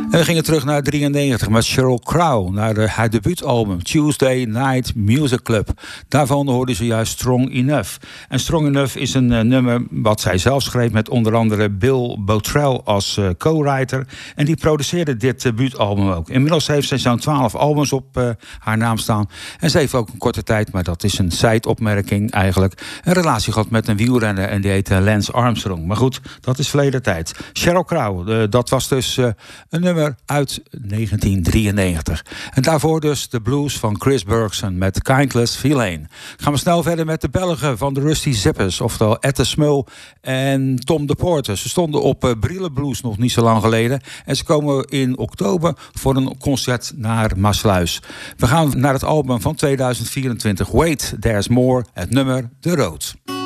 En we gingen terug naar 93 met Sheryl Crow, naar haar debuutalbum Tuesday Night Music Club. Daarvan hoorde ze juist Strong Enough. En Strong Enough is een nummer wat zij zelf schreef met onder andere Bill Bottrell als co-writer. En die produceerde dit debuutalbum ook. Inmiddels heeft zij zo'n 12 albums op haar naam staan. En ze heeft ook een korte tijd, maar dat is een zijopmerking eigenlijk, een relatie gehad met een wielrenner en die heet Lance Armstrong. Maar goed, dat is verleden tijd. Sheryl Crow, dat was dus een nummer uit 1993. En daarvoor dus de blues van Chris Bergson met Kindless Feeling. Gaan we snel verder met de Belgen van de Rusty Zippers, oftewel Ette Smul en Tom de Porter. Ze stonden op Brille Blues nog niet zo lang geleden. En ze komen in oktober voor een concert naar Maassluis. We gaan naar het album van 2024, Wait, There's More, het nummer The Road.